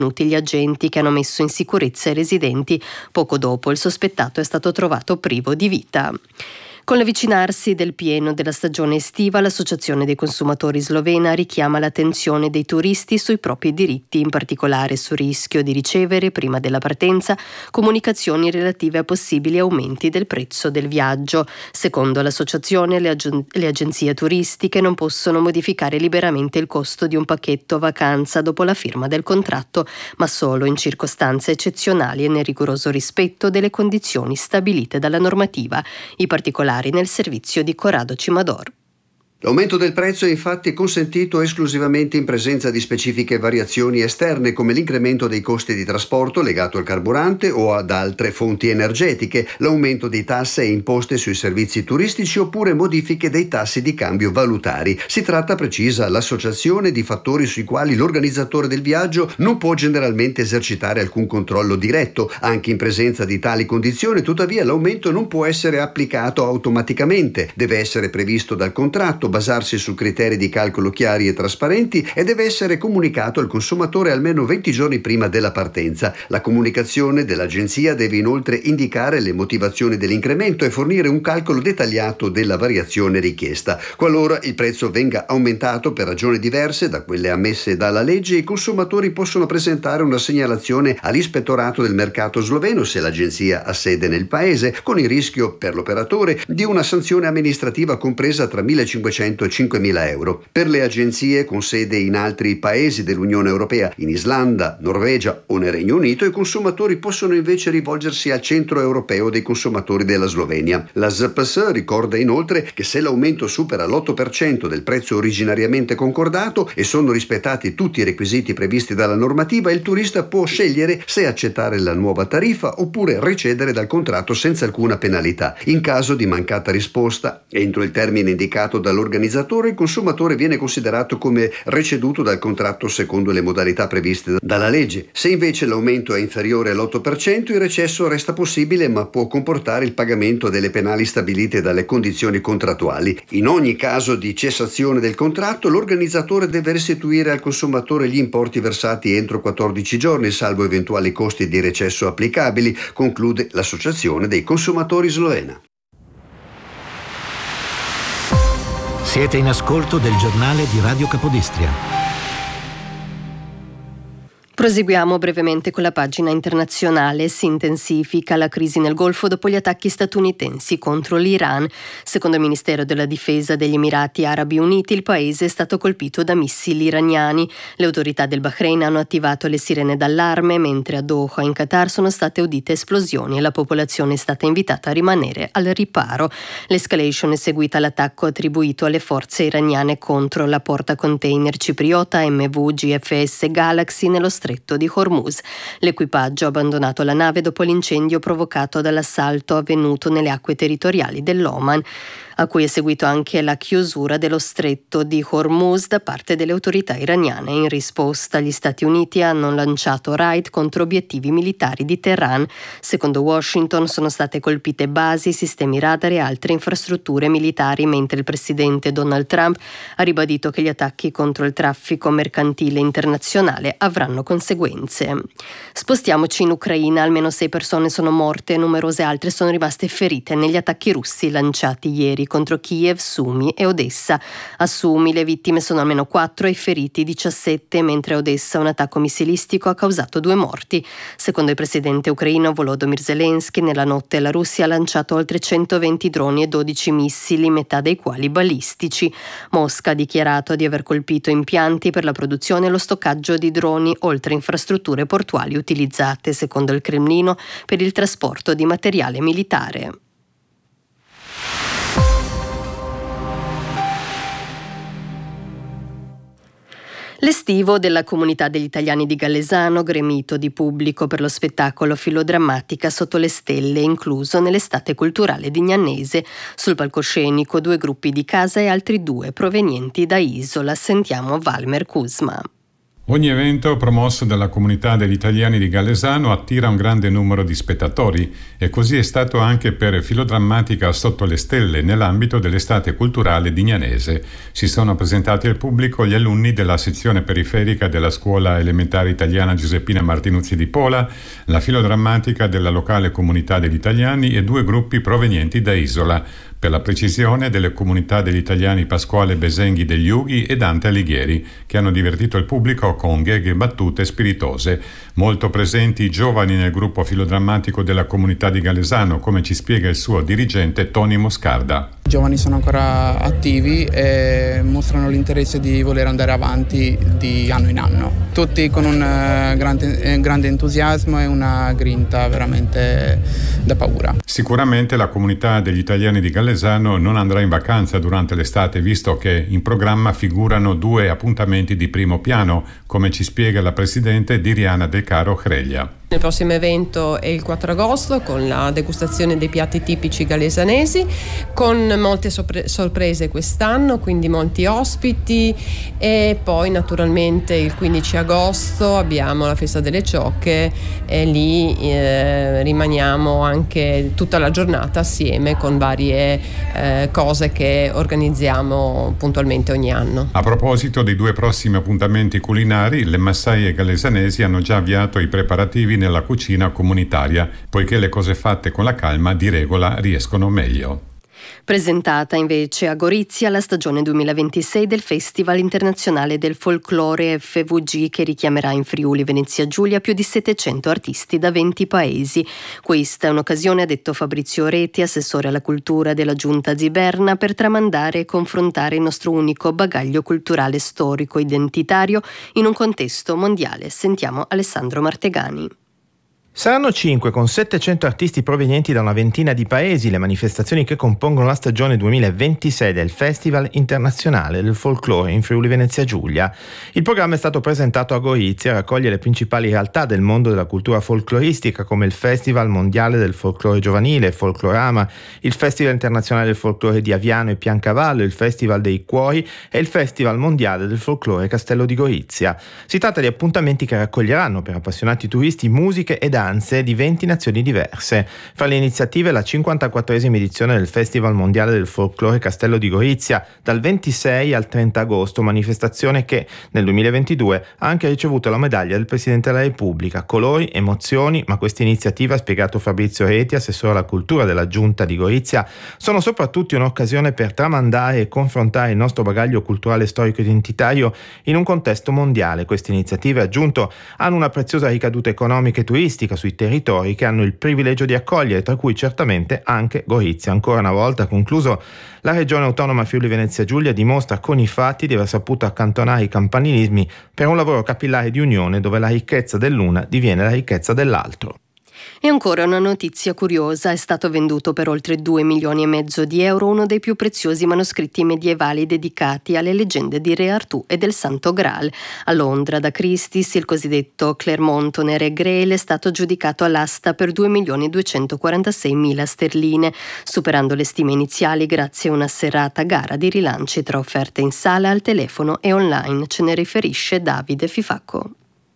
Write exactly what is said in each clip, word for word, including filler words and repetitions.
gli agenti che hanno messo in sicurezza i residenti. Poco dopo il sospettato è stato trovato privo di vita. Con l'avvicinarsi del pieno della stagione estiva, l'Associazione dei consumatori slovena richiama l'attenzione dei turisti sui propri diritti, in particolare sul rischio di ricevere, prima della partenza, comunicazioni relative a possibili aumenti del prezzo del viaggio. Secondo l'associazione, le, ag- le agenzie turistiche non possono modificare liberamente il costo di un pacchetto vacanza dopo la firma del contratto, ma solo in circostanze eccezionali e nel rigoroso rispetto delle condizioni stabilite dalla normativa. I particolari nel servizio di Corrado Cimador. L'aumento del prezzo è infatti consentito esclusivamente in presenza di specifiche variazioni esterne come l'incremento dei costi di trasporto legato al carburante o ad altre fonti energetiche, l'aumento di tasse e imposte sui servizi turistici oppure modifiche dei tassi di cambio valutari. Si tratta, precisa l'associazione, di fattori sui quali l'organizzatore del viaggio non può generalmente esercitare alcun controllo diretto. Anche in presenza di tali condizioni, tuttavia, l'aumento non può essere applicato automaticamente, deve essere previsto dal contratto, basarsi su criteri di calcolo chiari e trasparenti e deve essere comunicato al consumatore almeno venti giorni prima della partenza. La comunicazione dell'agenzia deve inoltre indicare le motivazioni dell'incremento e fornire un calcolo dettagliato della variazione richiesta. Qualora il prezzo venga aumentato per ragioni diverse da quelle ammesse dalla legge, i consumatori possono presentare una segnalazione all'ispettorato del mercato sloveno se l'agenzia ha sede nel paese, con il rischio per l'operatore di una sanzione amministrativa compresa tra millecinquecento e cinquemila euro. Per le agenzie con sede in altri paesi dell'Unione Europea, in Islanda, Norvegia o nel Regno Unito, i consumatori possono invece rivolgersi al Centro Europeo dei Consumatori della Slovenia. La S P S ricorda inoltre che se l'aumento supera l'otto per cento del prezzo originariamente concordato e sono rispettati tutti i requisiti previsti dalla normativa, il turista può scegliere se accettare la nuova tariffa oppure recedere dal contratto senza alcuna penalità. In caso di mancata risposta, entro il termine indicato dall'organizzatore, il consumatore viene considerato come receduto dal contratto secondo le modalità previste dalla legge. Se invece l'aumento è inferiore all'otto per cento, il recesso resta possibile ma può comportare il pagamento delle penali stabilite dalle condizioni contrattuali. In ogni caso di cessazione del contratto, l'organizzatore deve restituire al consumatore gli importi versati entro quattordici giorni, salvo eventuali costi di recesso applicabili, conclude l'Associazione dei consumatori slovena. Siete in ascolto del giornale di Radio Capodistria. Proseguiamo brevemente con la pagina internazionale. Si intensifica la crisi nel Golfo dopo gli attacchi statunitensi contro l'Iran. Secondo il Ministero della Difesa degli Emirati Arabi Uniti, il paese è stato colpito da missili iraniani. Le autorità del Bahrain hanno attivato le sirene d'allarme, mentre a Doha, in Qatar, sono state udite esplosioni e la popolazione è stata invitata a rimanere al riparo. L'escalation è seguita all'attacco attribuito alle forze iraniane contro la portacontainer cipriota M V G F S Galaxy nello stretto di Hormuz. L'equipaggio ha abbandonato la nave dopo l'incendio provocato dall'assalto avvenuto nelle acque territoriali dell'Oman, a cui è seguito anche la chiusura dello stretto di Hormuz da parte delle autorità iraniane. In risposta, gli Stati Uniti hanno lanciato raid contro obiettivi militari di Teheran. Secondo Washington sono state colpite basi, sistemi radar e altre infrastrutture militari, mentre il presidente Donald Trump ha ribadito che gli attacchi contro il traffico mercantile internazionale avranno conseguenze. Spostiamoci in Ucraina. Almeno sei persone sono morte e numerose altre sono rimaste ferite negli attacchi russi lanciati ieri contro Kiev, Sumi e Odessa. A Sumi le vittime sono almeno quattro e i feriti diciassette, mentre a Odessa un attacco missilistico ha causato due morti. Secondo il presidente ucraino Volodymyr Zelensky, nella notte la Russia ha lanciato oltre centoventi droni e dodici missili, metà dei quali balistici. Mosca ha dichiarato di aver colpito impianti per la produzione e lo stoccaggio di droni, oltre infrastrutture portuali utilizzate, secondo il Cremlino, per il trasporto di materiale militare. L'estivo della comunità degli italiani di Gallesano, gremito di pubblico per lo spettacolo Filodrammatica sotto le stelle, incluso nell'estate culturale di Gnannese. Sul palcoscenico due gruppi di casa e altri due provenienti da Isola. Sentiamo Valmer Kuzma. Ogni evento promosso dalla comunità degli italiani di Gallesano attira un grande numero di spettatori e così è stato anche per Filodrammatica Sotto le Stelle nell'ambito dell'estate culturale dignanese. Si sono presentati al pubblico gli alunni della sezione periferica della scuola elementare italiana Giuseppina Martinuzzi di Pola, la Filodrammatica della locale comunità degli italiani e due gruppi provenienti da Isola, per la precisione delle comunità degli italiani Pasquale Besenghi degli Ughi e Dante Alighieri, che hanno divertito il pubblico con gag e battute spiritose. Molto presenti i giovani nel gruppo filodrammatico della comunità di Gallesano, come ci spiega il suo dirigente Tony Moscarda. I giovani sono ancora attivi e mostrano l'interesse di voler andare avanti di anno in anno. Tutti con un grande, grande entusiasmo e una grinta veramente da paura. Sicuramente la comunità degli italiani di Gallesano non andrà in vacanza durante l'estate, visto che in programma figurano due appuntamenti di primo piano, come ci spiega la presidente Diriana Del Caro Creglia. Il prossimo evento è il quattro agosto con la degustazione dei piatti tipici galesanesi, con molte sopre- sorprese quest'anno, quindi molti ospiti, e poi naturalmente il quindici agosto abbiamo la festa delle ciocche e lì eh, rimaniamo anche tutta la giornata assieme con varie eh, cose che organizziamo puntualmente ogni anno. A proposito dei due prossimi appuntamenti culinari, le massaie galesanesi hanno già avviato i preparativi nella cucina comunitaria, poiché le cose fatte con la calma di regola riescono meglio. Presentata invece a Gorizia la stagione duemilaventisei del Festival Internazionale del Folklore F V G, che richiamerà in Friuli Venezia Giulia più di settecento artisti da venti paesi. Questa è un'occasione, ha detto Fabrizio Reti, assessore alla cultura della Giunta Ziberna, per tramandare e confrontare il nostro unico bagaglio culturale storico identitario in un contesto mondiale. Sentiamo Alessandro Martegani. Saranno cinque, con settecento artisti provenienti da una ventina di paesi, le manifestazioni che compongono la stagione duemilaventisei del Festival Internazionale del Folklore in Friuli Venezia Giulia. Il programma è stato presentato a Gorizia e raccoglie le principali realtà del mondo della cultura folcloristica, come il Festival Mondiale del Folklore Giovanile, Folklorama, il Festival Internazionale del Folklore di Aviano e Piancavallo, il Festival dei Cuori e il Festival Mondiale del Folklore Castello di Gorizia. Si tratta di appuntamenti che raccoglieranno per appassionati turisti musiche e danze di venti nazioni diverse. Fra le iniziative la cinquantaquattresima edizione del Festival Mondiale del Folklore Castello di Gorizia dal ventisei al trenta agosto, manifestazione che nel duemilaventidue ha anche ricevuto la medaglia del Presidente della Repubblica. Colori, emozioni, ma questa iniziativa, ha spiegato Fabrizio Reti, assessore alla cultura della Giunta di Gorizia, sono soprattutto un'occasione per tramandare e confrontare il nostro bagaglio culturale storico identitario in un contesto mondiale. Queste iniziative, aggiunto, hanno una preziosa ricaduta economica e turistica sui territori che hanno il privilegio di accogliere, tra cui certamente anche Gorizia. Ancora una volta, concluso, la Regione Autonoma Friuli Venezia Giulia dimostra con i fatti di aver saputo accantonare i campanilismi per un lavoro capillare di unione dove la ricchezza dell'una diviene la ricchezza dell'altro. E ancora una notizia curiosa: è stato venduto per oltre due milioni e mezzo di euro uno dei più preziosi manoscritti medievali dedicati alle leggende di Re Artù e del Santo Graal. A Londra, da Christie's, il cosiddetto Clermont Tonnerre Grail è stato giudicato all'asta per due milioni duecentoquarantasei mila sterline, superando le stime iniziali grazie a una serrata gara di rilanci tra offerte in sala, al telefono e online. Ce ne riferisce Davide Fifacco.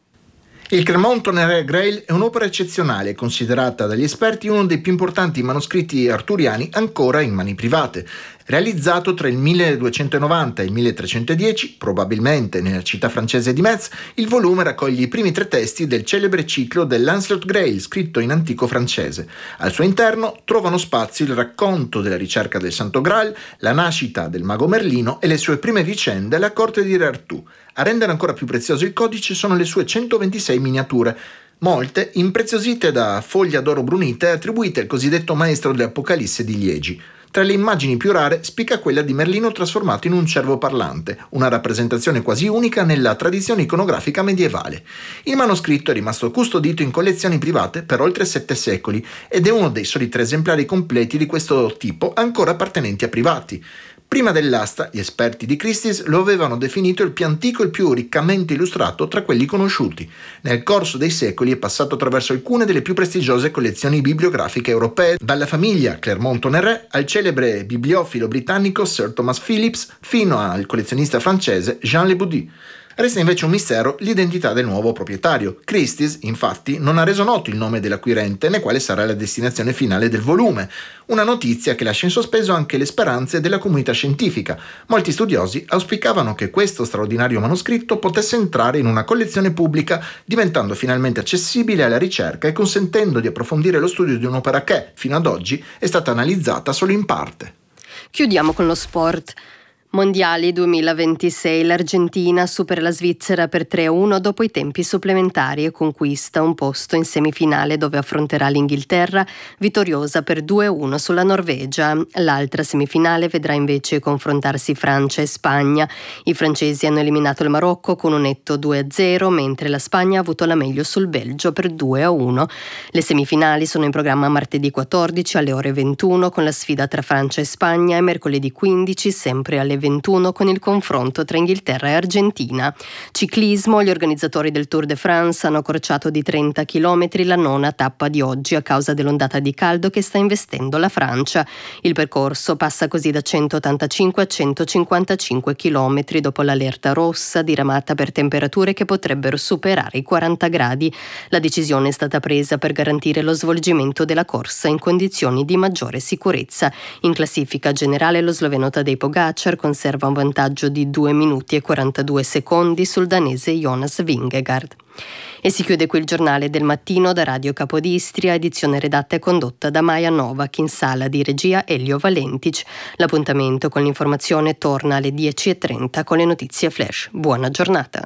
Il Clermont Tonnerre Grail è un'opera eccezionale, considerata dagli esperti uno dei più importanti manoscritti arturiani ancora in mani private. Realizzato tra il milleduecentonovanta e il milletrecentodieci, probabilmente nella città francese di Metz, il volume raccoglie i primi tre testi del celebre ciclo del Lancelot Grail, scritto in antico francese. Al suo interno trovano spazio il racconto della ricerca del Santo Graal, la nascita del mago Merlino e le sue prime vicende alla corte di Re Artù. A rendere ancora più prezioso il codice sono le sue centoventisei miniature, molte impreziosite da foglia d'oro brunite attribuite al cosiddetto maestro dell'Apocalisse di Liegi. Tra le immagini più rare spicca quella di Merlino trasformato in un cervo parlante, una rappresentazione quasi unica nella tradizione iconografica medievale. Il manoscritto è rimasto custodito in collezioni private per oltre sette secoli ed è uno dei soli tre esemplari completi di questo tipo ancora appartenenti a privati. Prima dell'asta, gli esperti di Christie's lo avevano definito il più antico e il più riccamente illustrato tra quelli conosciuti. Nel corso dei secoli è passato attraverso alcune delle più prestigiose collezioni bibliografiche europee, dalla famiglia Clermont Tonnerre al celebre bibliofilo britannico Sir Thomas Phillips fino al collezionista francese Jean Le Boudy. Resta invece un mistero l'identità del nuovo proprietario. Christie's, infatti, non ha reso noto il nome dell'acquirente né quale sarà la destinazione finale del volume. Una notizia che lascia in sospeso anche le speranze della comunità scientifica. Molti studiosi auspicavano che questo straordinario manoscritto potesse entrare in una collezione pubblica, diventando finalmente accessibile alla ricerca e consentendo di approfondire lo studio di un'opera che, fino ad oggi, è stata analizzata solo in parte. Chiudiamo con lo sport. Mondiali duemilaventisei, l'Argentina supera la Svizzera per tre a uno dopo i tempi supplementari e conquista un posto in semifinale dove affronterà l'Inghilterra, vittoriosa per due a uno sulla Norvegia. L'altra semifinale vedrà invece confrontarsi Francia e Spagna. I francesi hanno eliminato il Marocco con un netto due a zero, mentre la Spagna ha avuto la meglio sul Belgio per due a uno. Le semifinali sono in programma martedì quattordici alle ore ventuno con la sfida tra Francia e Spagna e mercoledì quindici sempre alle ventuno con il confronto tra Inghilterra e Argentina. Ciclismo, gli organizzatori del Tour de France hanno accorciato di trenta chilometri la nona tappa di oggi a causa dell'ondata di caldo che sta investendo la Francia. Il percorso passa così da centottantacinque a centocinquantacinque chilometri dopo l'allerta rossa diramata per temperature che potrebbero superare i quaranta gradi. La decisione è stata presa per garantire lo svolgimento della corsa in condizioni di maggiore sicurezza. In classifica generale lo sloveno Tadej Pogačar conserva un vantaggio di due minuti e quarantadue secondi sul danese Jonas Vingegaard. E si chiude qui il giornale del mattino da Radio Capodistria, edizione redatta e condotta da Maja Novak, in sala di regia Elio Valentic. L'appuntamento con l'informazione torna alle dieci e trenta con le notizie flash. Buona giornata.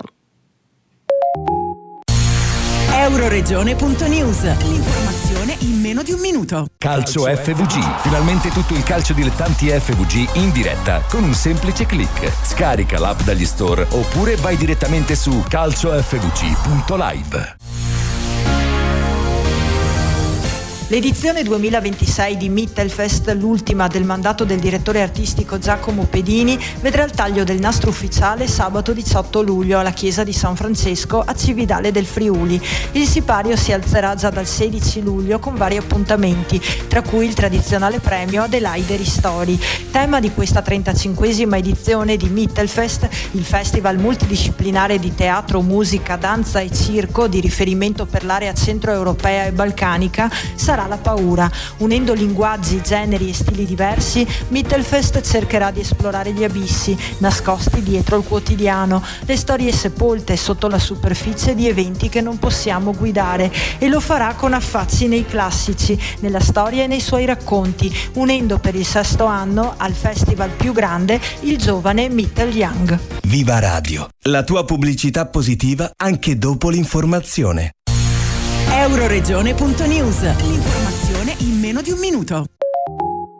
Euroregione punto news, l'informazione in meno di un minuto. Calcio F V G, finalmente tutto il calcio dilettanti F V G in diretta con un semplice click. Scarica l'app dagli store oppure vai direttamente su calcio f v g punto live. L'edizione duemilaventisei di Mittelfest, l'ultima del mandato del direttore artistico Giacomo Pedini, vedrà il taglio del nastro ufficiale sabato diciotto luglio alla chiesa di San Francesco a Cividale del Friuli. Il sipario si alzerà già dal sedici luglio con vari appuntamenti, tra cui il tradizionale premio Adelaide Ristori. Tema di questa trentacinquesima edizione di Mittelfest, il festival multidisciplinare di teatro, musica, danza e circo di riferimento per l'area centroeuropea e balcanica, sarà la paura. Unendo linguaggi, generi e stili diversi, Mittelfest cercherà di esplorare gli abissi nascosti dietro il quotidiano, le storie sepolte sotto la superficie di eventi che non possiamo guidare, e lo farà con affacci nei classici, nella storia e nei suoi racconti, unendo per il sesto anno al festival più grande il giovane Mittel Young. Viva Radio, la tua pubblicità positiva anche dopo l'informazione. Euroregione punto news, l'informazione in meno di un minuto.